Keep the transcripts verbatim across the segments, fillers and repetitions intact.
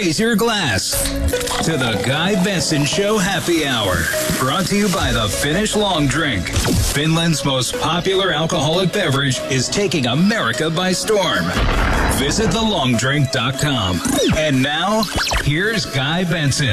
Raise your glass to the Guy Benson Show Happy Hour. Brought to you by the Finnish Long Drink. Finland's most popular alcoholic beverage is taking America by storm. Visit the long drink dot com. And now, here's Guy Benson.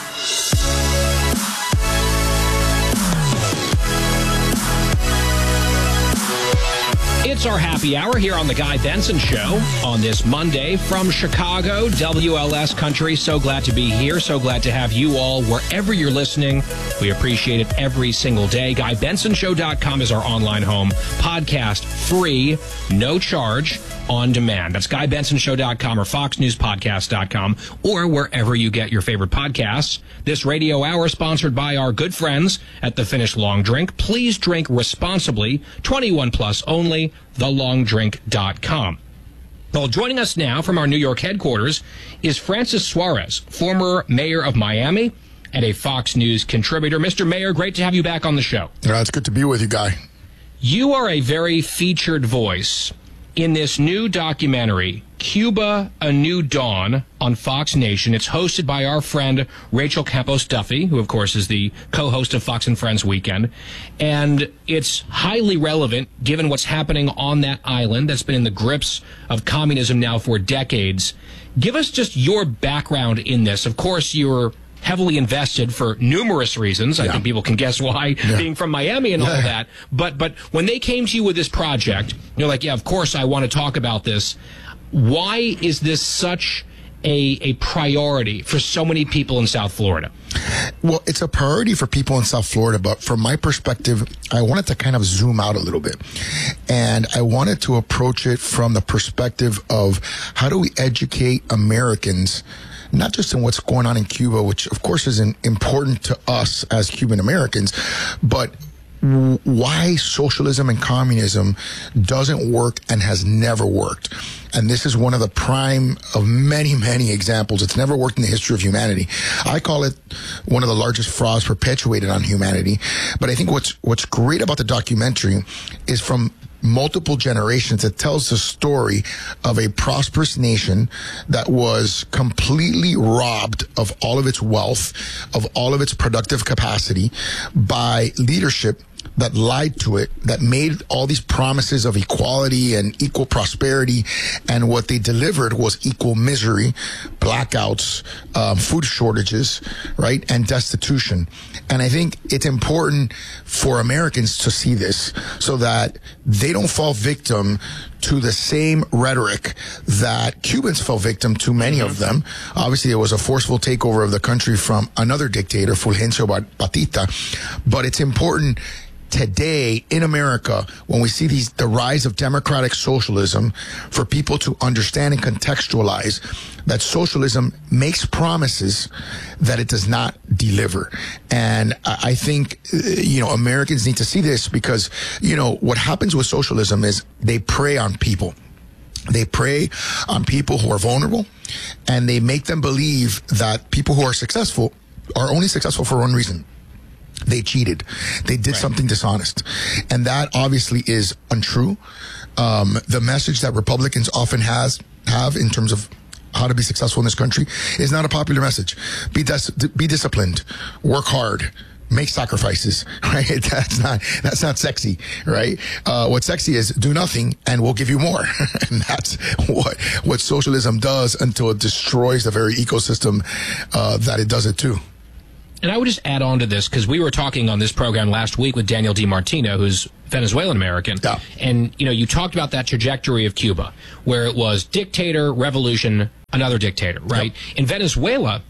It's our happy hour here on the Guy Benson Show on this Monday from Chicago, W L S Country. So glad to be here. So glad to have you all wherever you're listening. We appreciate it every single day. Guy Benson Show dot com is our online home. Podcast free, no charge, on demand. That's Guy Benson Show dot com or Fox News Podcast dot com or wherever you get your favorite podcasts. This radio hour sponsored by our good friends at the Finnish Long Drink. Please drink responsibly. twenty-one plus only. the long drink dot com. Well, joining us now from our New York headquarters is Francis Suarez, former mayor of Miami and a Fox News contributor. Mister Mayor, great to have you back on the show. Yeah, it's good to be with you, Guy. You are a very featured voice in this new documentary, Cuba, A New Dawn, on Fox Nation. It's hosted by our friend Rachel Campos Duffy, who, of course, is the co-host of Fox and Friends Weekend. And it's highly relevant, given what's happening on that island that's been in the grips of communism now for decades. Give us just your background in this. Of course, you're heavily invested for numerous reasons. I yeah. think people can guess why, yeah. being from Miami and all yeah. that. But but when they came to you with this project, you're like, yeah, of course I want to talk about this. Why is this such a, a priority for so many people in South Florida? Well, it's a priority for people in South Florida, but from my perspective, I wanted to kind of zoom out a little bit. And I wanted to approach it from the perspective of how do we educate Americans, not just in what's going on in Cuba, which of course is important to us as Cuban Americans, but why socialism and communism doesn't work and has never worked. And this is one of the prime of many, many examples. It's never worked in the history of humanity. I call it one of the largest frauds perpetuated on humanity. But I think what's what's great about the documentary is from multiple generations, it tells the story of a prosperous nation that was completely robbed of all of its wealth, of all of its productive capacity by leadership that lied to it, that made all these promises of equality and equal prosperity, and what they delivered was equal misery, blackouts, um, food shortages, right, and destitution. And I think it's important for Americans to see this so that they don't fall victim to the same rhetoric that Cubans fell victim to, many of them. Obviously, it was a forceful takeover of the country from another dictator, Fulgencio Batista. But it's important today in America, when we see these the rise of democratic socialism, for people to understand and contextualize that socialism makes promises that it does not deliver. And I think, you know, Americans need to see this because, you know, what happens with socialism is they prey on people. They prey on people who are vulnerable, and they make them believe that people who are successful are only successful for one reason. They cheated. They did right. something dishonest. And that obviously is untrue. Um, the message that Republicans often has have in terms of how to be successful in this country is not a popular message. Be dis- be disciplined, work hard, make sacrifices, right? That's not, that's not sexy, right? Uh, what's sexy is do nothing and we'll give you more. And that's what, what socialism does until it destroys the very ecosystem, uh, that it does it to. And I would just add on to this, because we were talking on this program last week with Daniel DiMartino, who's Venezuelan American. Yeah. And, you know, you talked about that trajectory of Cuba, where it was dictator, revolution, another dictator, right? Yep. In Venezuela,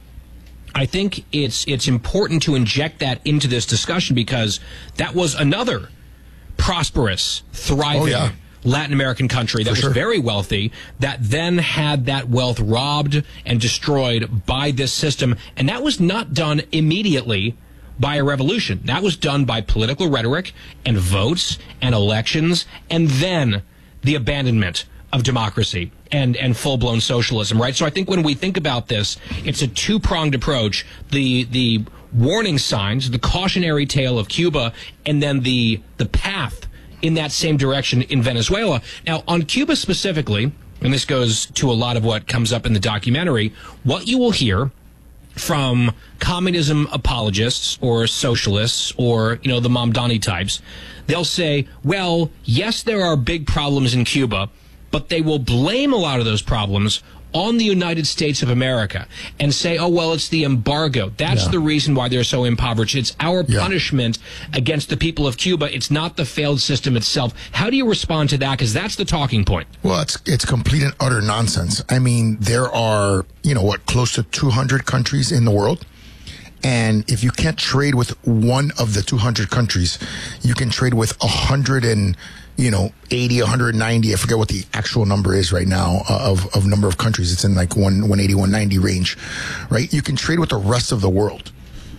I think it's it's important to inject that into this discussion because that was another prosperous, thriving oh, yeah. Latin American country that For was sure. very wealthy, that then had that wealth robbed and destroyed by this system. And that was not done immediately by a revolution. That was done by political rhetoric and votes and elections, and then the abandonment of democracy and, and full-blown socialism, right? So I think when we think about this, it's a two-pronged approach. The the warning signs, the cautionary tale of Cuba, and then the the path in that same direction in Venezuela. Now, on Cuba specifically, and this goes to a lot of what comes up in the documentary, what you will hear from communism apologists or socialists or, you know, the Mamdani types, they'll say, well, yes, there are big problems in Cuba, but they will blame a lot of those problems on the United States of America and say, oh, well, it's the embargo. That's yeah. the reason why they're so impoverished. It's our yeah. punishment against the people of Cuba. It's not the failed system itself. How do you respond to that? Because that's the talking point. Well, it's it's complete and utter nonsense. I mean, there are, you know, what, close to two hundred countries in the world. And if you can't trade with one of the two hundred countries, you can trade with one hundred and you know, eighty, one hundred ninety, I forget what the actual number is right now uh, of, of number of countries. It's in like one, one eighty, one ninety range, right? You can trade with the rest of the world.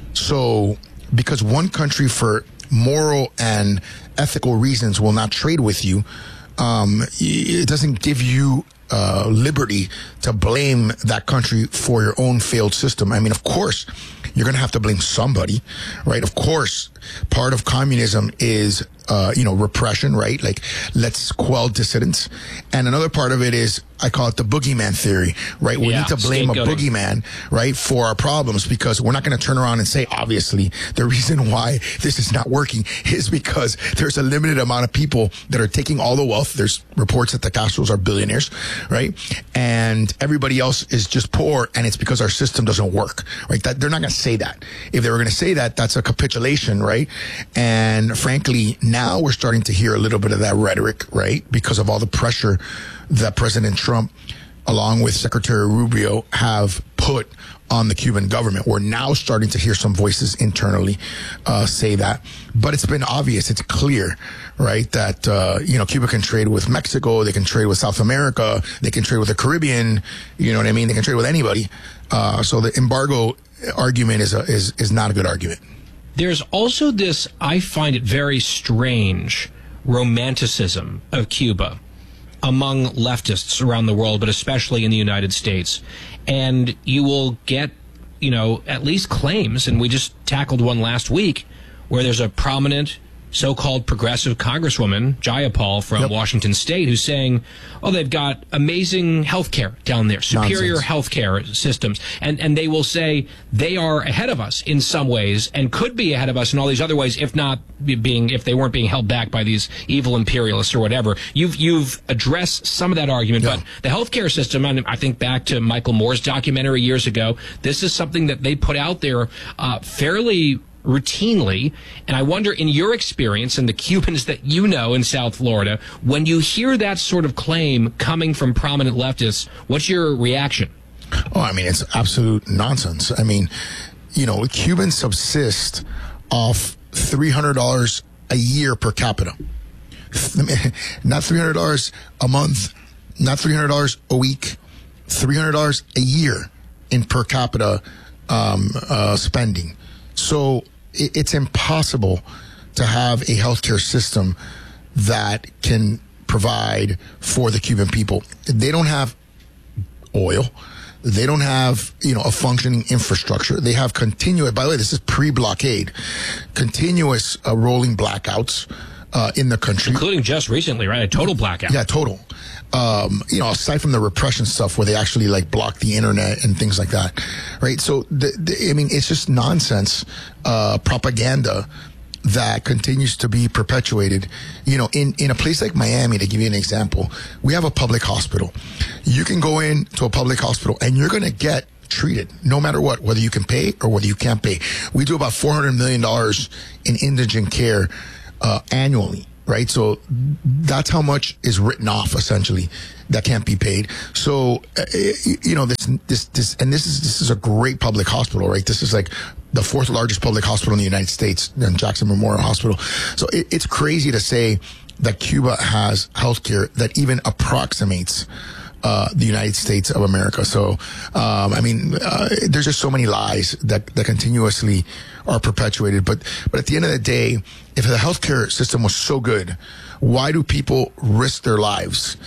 So because one country for moral and ethical reasons will not trade with you, um, it doesn't give you uh, liberty to blame that country for your own failed system. I mean, of course, you're going to have to blame somebody, right? Of course, part of communism is, uh, you know, repression, right? Like, let's quell dissidents. And another part of it is, I call it the boogeyman theory, right? We yeah, need to blame a boogeyman, right, for our problems, because we're not going to turn around and say, obviously, the reason why this is not working is because there's a limited amount of people that are taking all the wealth. There's reports that the Castros are billionaires, right? And everybody else is just poor, and it's because our system doesn't work, right? That they're not going to say that. If they were going to say that, that's a capitulation, right? And frankly, now we're starting to hear a little bit of that rhetoric, right? Because of all the pressure that President Trump, along with Secretary Rubio, have put on the Cuban government. We're now starting to hear some voices internally uh, say that. But it's been obvious, it's clear, right, that, uh, you know, Cuba can trade with Mexico, they can trade with South America, they can trade with the Caribbean, you know what I mean? They can trade with anybody. Uh, so the embargo argument is, a, is, is not a good argument. There's also this, I find it very strange, romanticism of Cuba among leftists around the world, but especially in the United States. And you will get, you know, at least claims, and we just tackled one last week, where there's a prominent so-called progressive congresswoman, Jayapal from yep. Washington State, who's saying, oh, they've got amazing health care down there, superior health care systems. And, and they will say they are ahead of us in some ways and could be ahead of us in all these other ways, if not being, if they weren't being held back by these evil imperialists or whatever. You've, you've addressed some of that argument, yeah. but the healthcare system, and I think back to Michael Moore's documentary years ago, this is something that they put out there uh, fairly routinely. And I wonder, in your experience and the Cubans that you know in South Florida, when you hear that sort of claim coming from prominent leftists, what's your reaction? Oh, I mean, it's absolute nonsense. I mean, you know, Cubans subsist off three hundred dollars a year per capita. Not three hundred dollars a month, not three hundred dollars a week, three hundred dollars a year in per capita um, uh, spending. So it's impossible to have a healthcare system that can provide for the Cuban people. They don't have oil. They don't have, you know, a functioning infrastructure. They have continuous, by the way, this is pre-blockade, continuous uh, rolling blackouts uh, in the country. Including just recently, right? A total blackout. Yeah, total. Um, you know, aside from the repression stuff where they actually like block the internet and things like that, right? So, the, the, I mean, it's just nonsense, uh, propaganda that continues to be perpetuated. You know, in, in a place like Miami, to give you an example, we have a public hospital. You can go in to a public hospital and you're going to get treated no matter what, whether you can pay or whether you can't pay. We do about four hundred million dollars in indigent care, uh, annually. Right. So that's how much is written off, essentially, that can't be paid. So, uh, you know, this, this, this, and this is, this is a great public hospital, right? This is like the fourth largest public hospital in the United States, and Jackson Memorial Hospital. So it, it's crazy to say that Cuba has healthcare that even approximates Uh, the United States of America. So, um, I mean, uh, there's just so many lies that, that continuously are perpetuated. But, but at the end of the day, if the healthcare system was so good, why do people risk their lives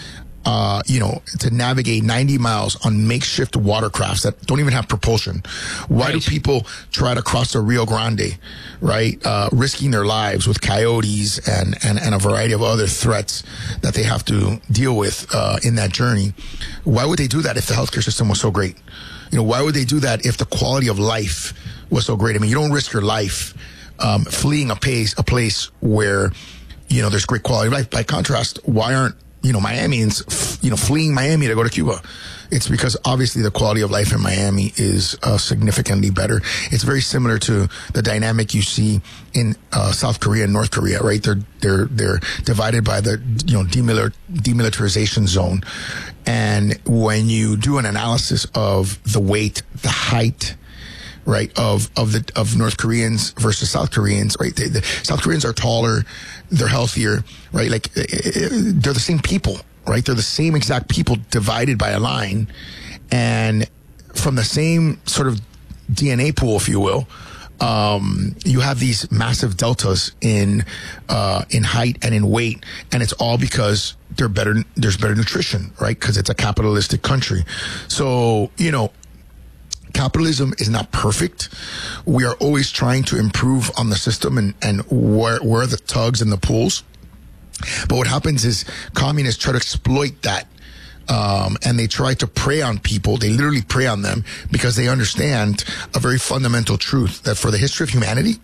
uh, you know, to navigate ninety miles on makeshift watercrafts that don't even have propulsion? Why right. do people try to cross the Rio Grande, right? Uh, risking their lives with coyotes and, and, and a variety of other threats that they have to deal with uh, in that journey. Why would they do that if the healthcare system was so great? You know, why would they do that if the quality of life was so great? I mean, you don't risk your life um, fleeing a place, a place where, you know, there's great quality of life. By contrast, why aren't, you know, Miamians, you know, fleeing Miami to go to Cuba? It's because obviously the quality of life in Miami is uh, significantly better. It's very similar to the dynamic you see in uh, South Korea and North Korea, right? They're they're they're divided by the, you know, demil- demilitarization zone. And when you do an analysis of the weight, the height, right, of of the of North Koreans versus South Koreans, right? They, the South Koreans are taller, they're healthier, right? Like they're the same people, right? They're the same exact people divided by a line, and from the same sort of D N A pool, if you will. Um, you have these massive deltas in uh, in height and in weight, and it's all because they're better. There's better nutrition, right? Because it's a capitalistic country. So you know, capitalism is not perfect. We are always trying to improve on the system and and where where the tugs and the pulls. But what happens is communists try to exploit that. Um, and they try to prey on people. They literally prey on them because they understand a very fundamental truth that for the history of humanity,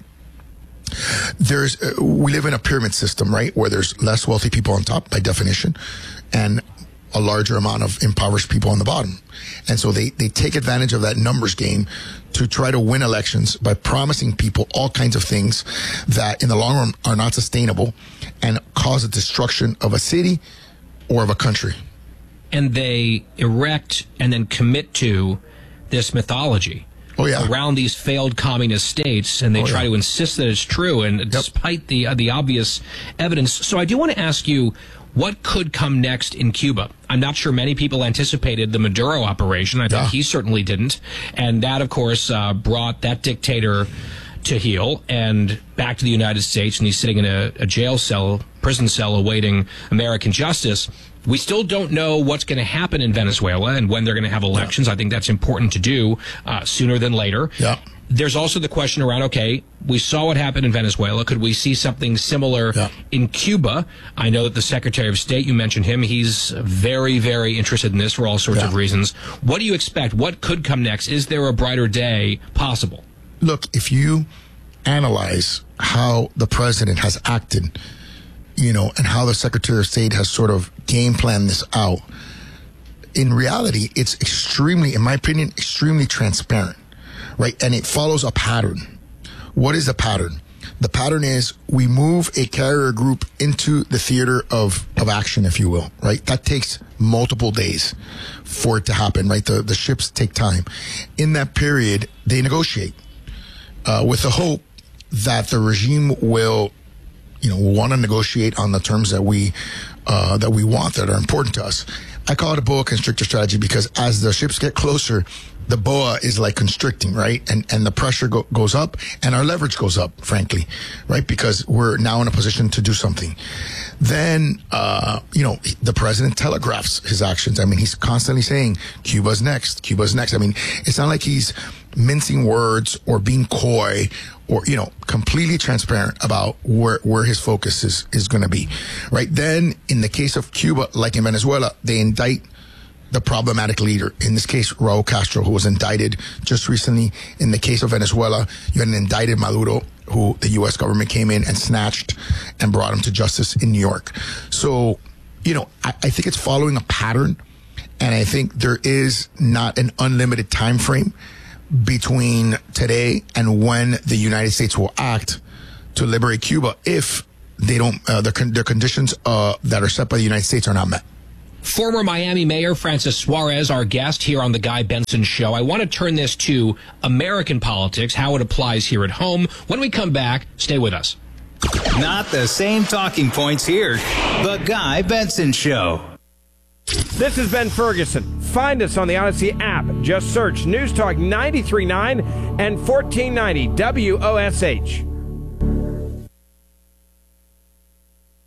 there's, uh, we live in a pyramid system, right? Where there's less wealthy people on top by definition and a larger amount of impoverished people on the bottom. And so they, they take advantage of that numbers game to try to win elections by promising people all kinds of things that in the long run are not sustainable and cause the destruction of a city or of a country. And they erect and then commit to this mythology oh, yeah. around these failed communist states, and they oh, try yeah. to insist that it's true, and yep. despite the uh, the obvious evidence. So I do want to ask you, what could come next in Cuba? I'm not sure many people anticipated the Maduro operation. I think yeah. he certainly didn't. And that, of course, uh, brought that dictator to heel and back to the United States, and he's sitting in a, a jail cell, prison cell, awaiting American justice. We still don't know what's going to happen in Venezuela and when they're going to have elections. Yeah. I think that's important to do uh, sooner than later. Yeah. There's also the question around, okay, we saw what happened in Venezuela. Could we see something similar yeah. in Cuba? I know that the Secretary of State, you mentioned him, he's very, very interested in this for all sorts yeah. of reasons. What do you expect? What could come next? Is there a brighter day possible? Look, if you analyze how the president has acted, you know, and how the Secretary of State has sort of game planned this out, in reality, it's extremely, in my opinion, extremely transparent, right? And it follows a pattern. What is the pattern? The pattern is we move a carrier group into the theater of, of action, if you will, right? That takes multiple days for it to happen, right? The, the ships take time. In that period, they negotiate uh, with the hope that the regime will, you know, want to negotiate on the terms that we uh, that we want, that are important to us. I call it a boa constrictor strategy because as the ships get closer, the boa is like constricting, right? And and the pressure go, goes up and our leverage goes up, frankly, right? Because we're now in a position to do something. Then, uh, you know, the president telegraphs his actions. I mean, he's constantly saying, Cuba's next, Cuba's next. I mean, it's not like he's mincing words or being coy or, you know, completely transparent about where, where his focus is, is going to be, right? Then in the case of Cuba, like in Venezuela, they indict the problematic leader. In this case, Raul Castro, who was indicted just recently. In the case of Venezuela, you had an indicted Maduro, who the U S government came in and snatched and brought him to justice in New York. So, you know, I, I think it's following a pattern, and I think there is not an unlimited time frame between today and when the United States will act to liberate Cuba if they don't, uh, their, their conditions uh, that are set by the United States are not met. Former Miami Mayor Francis Suarez, our guest here on the Guy Benson Show. I want to turn this to American politics, how it applies here at home. When we come back, stay with us. Not the same talking points here. The Guy Benson Show. This is Ben Ferguson. Find us on the Odyssey app. Just search News Talk ninety-three point nine and fourteen ninety W O S H.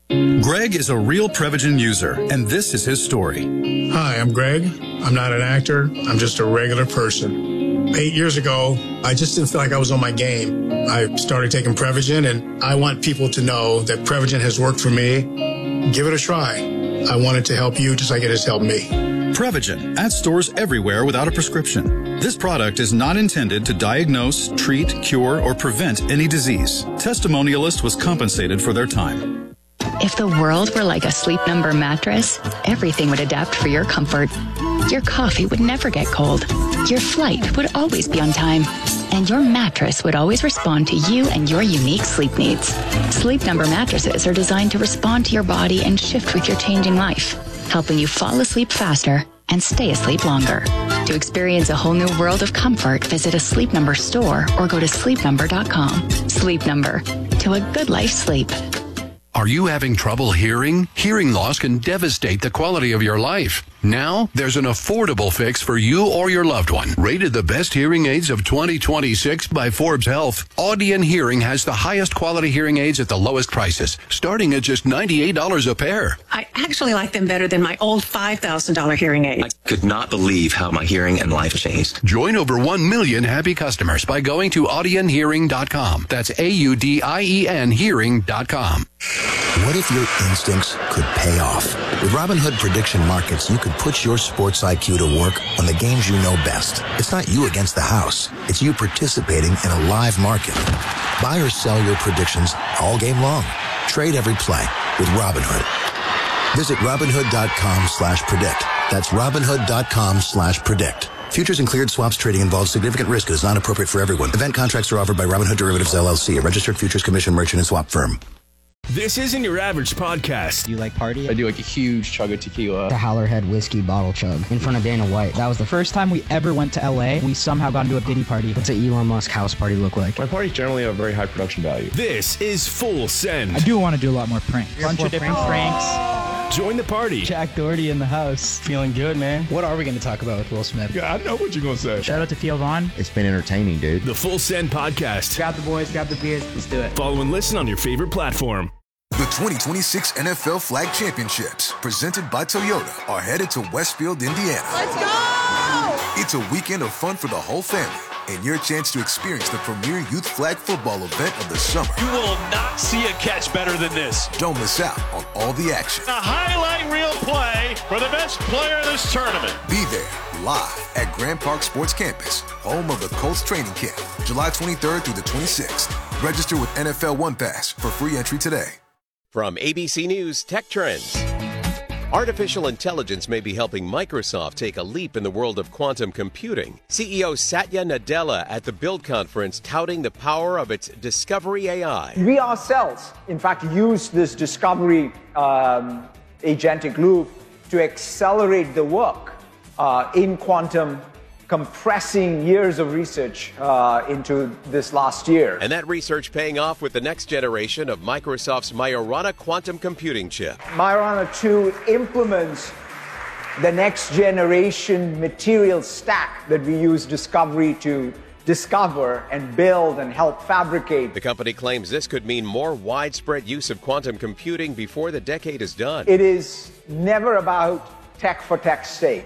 Greg is a real Prevagen user, and this is his story. Hi, I'm Greg. I'm not an actor. I'm just a regular person. Eight years ago, I just didn't feel like I was on my game. I started taking Prevagen, and I want people to know that Prevagen has worked for me. Give it a try. I want it to help you just like it has helped me. Prevagen at stores everywhere without a prescription. This product is not intended to diagnose, treat, cure, or prevent any disease. Testimonialist was compensated for their time. If the world were like a Sleep Number mattress, everything would adapt for your comfort. Your coffee would never get cold. Your flight would always be on time. And your mattress would always respond to you and your unique sleep needs. Sleep Number mattresses are designed to respond to your body and shift with your changing life, helping you fall asleep faster and stay asleep longer. To experience a whole new world of comfort, visit a Sleep Number store or go to sleep number dot com. Sleep Number. To a good life sleep. Are you having trouble hearing? Hearing loss can devastate the quality of your life. Now, there's an affordable fix for you or your loved one. Rated the best hearing aids of twenty twenty-six by Forbes Health, Audion Hearing has the highest quality hearing aids at the lowest prices, starting at just ninety-eight dollars a pair. I actually like them better than my old five thousand dollars hearing aid. I could not believe how my hearing and life changed. Join over one million happy customers by going to audion hearing dot com. That's A U D I E N hearing dot com. What if your instincts could pay off? With Robinhood Prediction Markets, you could put your sports I Q to work on the games you know best. It's not you against the house. It's you participating in a live market. Buy or sell your predictions all game long. Trade every play with Robinhood. Visit Robinhood.com slash predict. That's Robinhood.com slash predict. Futures and cleared swaps trading involves significant risk and is not appropriate for everyone. Event contracts are offered by Robinhood Derivatives, L L C, a registered futures commission merchant and swap firm. This isn't your average podcast. Do you like party? I do like a huge chug of tequila. The Howlerhead whiskey bottle chug in front of Dana White. That was the first time we ever went to L A. We somehow got into a Diddy party. What's an Elon Musk house party look like? My parties generally have very high production value. This is Full Send. I do want to do a lot more pranks. A bunch of different pranks. pranks. Join the party. Jack Doherty in the house. Feeling good, man. What are we going to talk about with Will Smith? Yeah, I know what you're going to say. Shout out to Theo Vaughn. It's been entertaining, dude. The Full Send podcast. Grab the boys, grab the beers. Let's do it. Follow and listen on your favorite platform. The twenty twenty-six N F L Flag Championships, presented by Toyota, are headed to Westfield, Indiana. Let's go! It's a weekend of fun for the whole family and your chance to experience the premier youth flag football event of the summer. You will not see a catch better than this. Don't miss out on all the action. A highlight reel play for the best player in this tournament. Be there live at Grand Park Sports Campus, home of the Colts training camp, July twenty-third through the twenty-sixth. Register with N F L One Pass for free entry today. From A B C News Tech Trends. Artificial intelligence may be helping Microsoft take a leap in the world of quantum computing. C E O Satya Nadella at the Build Conference touting the power of its Discovery A I. We ourselves, in fact, use this Discovery um, agentic loop to accelerate the work uh, in quantum, compressing years of research uh, into this last year. And that research paying off with the next generation of Microsoft's Majorana quantum computing chip. Majorana two implements the next generation material stack that we use Discovery to discover and build and help fabricate. The company claims this could mean more widespread use of quantum computing before the decade is done. It is never about tech for tech's sake.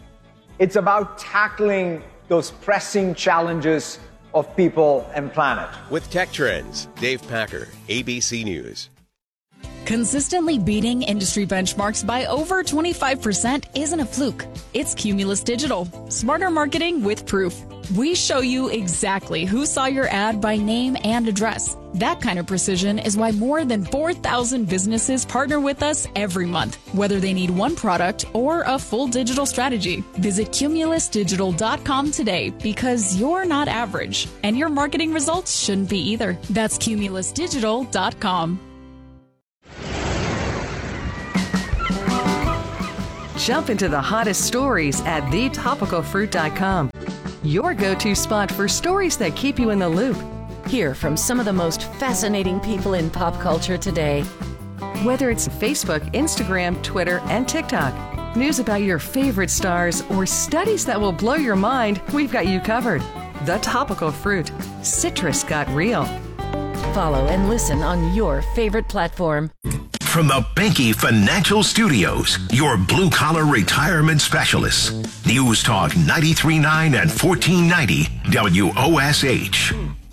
It's about tackling those pressing challenges of people and planet. With Tech Trends, Dave Packer, A B C News. Consistently beating industry benchmarks by over twenty-five percent isn't a fluke. It's Cumulus Digital. Smarter marketing with proof. We show you exactly who saw your ad by name and address. That kind of precision is why more than four thousand businesses partner with us every month, whether they need one product or a full digital strategy. Visit cumulus digital dot com today because you're not average, and your marketing results shouldn't be either. That's cumulus digital dot com. Jump into the hottest stories at the topical fruit dot com. Your go-to spot for stories that keep you in the loop. Hear from some of the most fascinating people in pop culture today. Whether it's Facebook, Instagram, Twitter, and TikTok, news about your favorite stars, or studies that will blow your mind, we've got you covered. The Topical Fruit. Citrus got real. Follow and listen on your favorite platform. from the Banky Financial Studios, your blue-collar retirement specialists. News Talk ninety-three point nine and fourteen ninety W O S H.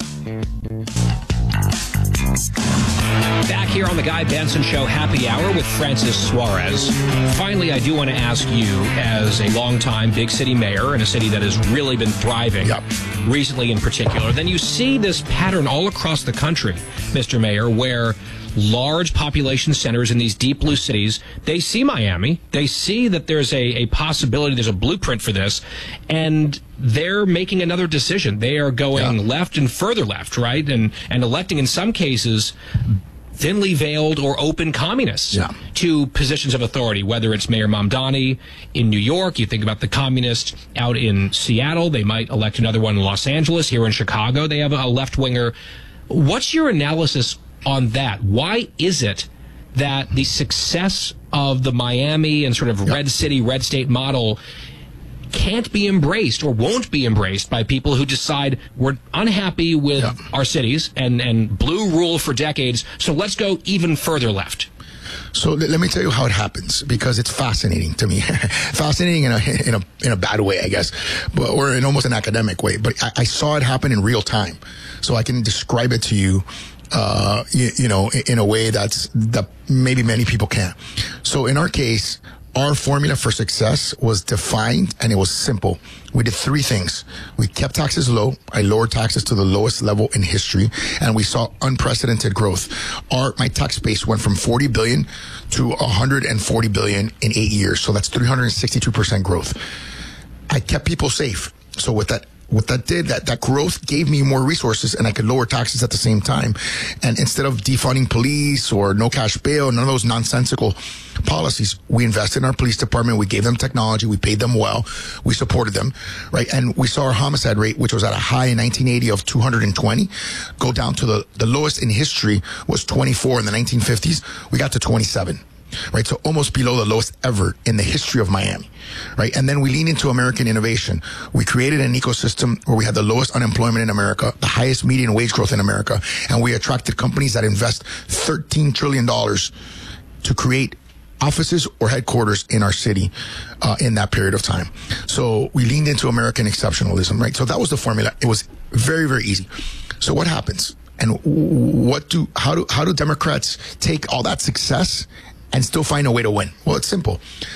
Back here on the Guy Benson Show Happy Hour with Francis Suarez. Finally, I do want to ask you, as a longtime big city mayor in a city that has really been thriving, yep. recently in particular, then you see this pattern all across the country, Mister Mayor, where large population centers in these deep blue cities, they see Miami, they see that there's a, a possibility, there's a blueprint for this, and they're making another decision. They are going yeah. left and further left, right? And and electing, in some cases, thinly veiled or open communists yeah. to positions of authority, whether it's Mayor Mamdani in New York, you think about the communists out in Seattle, they might elect another one in Los Angeles, here in Chicago, they have a left-winger. What's your analysis on that? Why is it that the success of the Miami and sort of yep. red city, red state model can't be embraced or won't be embraced by people who decide we're unhappy with yep. our cities and, and blue rule for decades, so let's go even further left? So let me tell you how it happens, because it's fascinating to me. Fascinating in a in a in a bad way, I guess, but or in almost an academic way. But I, I saw it happen in real time, so I can describe it to you. Uh, you, you know, in a way that's that maybe many people can't. So in our case, our formula for success was defined, and it was simple. We did three things. We kept taxes low. I lowered taxes to the lowest level in history, and we saw unprecedented growth. Our my tax base went from forty billion to one hundred forty billion in eight years. So that's three hundred sixty-two percent growth. I kept people safe. So with that. What that did, that, that growth gave me more resources, and I could lower taxes at the same time. And instead of defunding police or no cash bail, none of those nonsensical policies, we invested in our police department. We gave them technology. We paid them well. We supported them, right? And we saw our homicide rate, which was at a high in nineteen eighty of two hundred twenty, go down to the, the lowest in history was twenty-four in the nineteen fifties. We got to twenty-seven. Right, so almost below the lowest ever in the history of Miami, right? And then we leaned into American innovation. We created an ecosystem where we had the lowest unemployment in America, the highest median wage growth in America, and we attracted companies that invest thirteen trillion dollars to create offices or headquarters in our city uh, in that period of time. So we leaned into American exceptionalism, right? So that was the formula. It was very, very easy. So what happens? And what do how do how do Democrats take all that success and still find a way to win? Well, it's simple.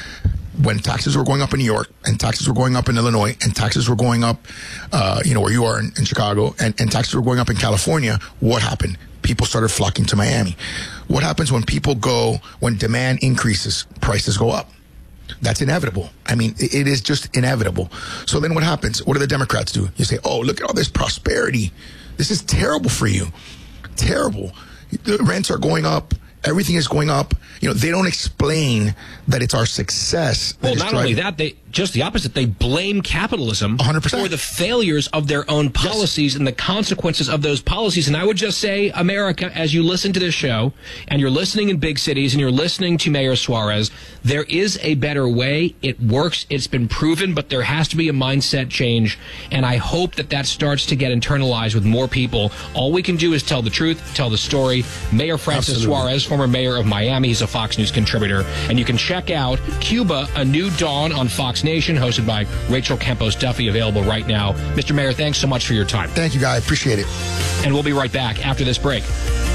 When taxes were going up in New York, and taxes were going up in Illinois, and taxes were going up, uh, you know, where you are in, in Chicago, and, and taxes were going up in California, what happened? People started flocking to Miami. What happens when people go, when demand increases, prices go up? That's inevitable. I mean, it, it is just inevitable. So then what happens? What do the Democrats do? You say, oh, look at all this prosperity. This is terrible for you. Terrible. The rents are going up. Everything is going up. You know, they don't explain that it's our success. Well, not only that, they just the opposite. They blame capitalism one hundred percent for the failures of their own policies yes. and the consequences of those policies. And I would just say, America, as you listen to this show, and you're listening in big cities, and you're listening to Mayor Suarez, there is a better way. It works. It's been proven, but there has to be a mindset change. And I hope that that starts to get internalized with more people. All we can do is tell the truth, tell the story. Mayor Francis Absolutely. Suarez, former mayor of Miami, he's a Fox News contributor. And you can check out Cuba, A New Dawn on Fox Nation, hosted by Rachel Campos Duffy, available right now. Mister Mayor, thanks so much for your time. Thank you, Guy. Appreciate it. And we'll be right back after this break.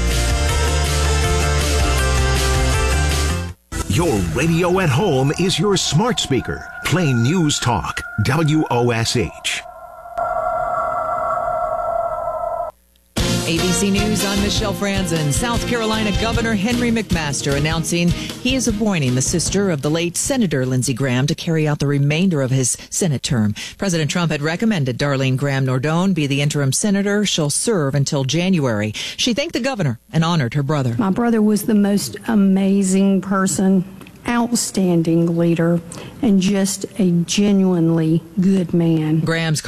Your radio at home is your smart speaker. Play News Talk, W O S H. A B C News, I'm Michelle Franzen. South Carolina Governor Henry McMaster announcing he is appointing the sister of the late Senator Lindsey Graham to carry out the remainder of his Senate term. President Trump had recommended Darlene Graham-Nordone be the interim senator. She'll serve until January. She thanked the governor and honored her brother. My brother was the most amazing person, outstanding leader, and just a genuinely good man. Graham's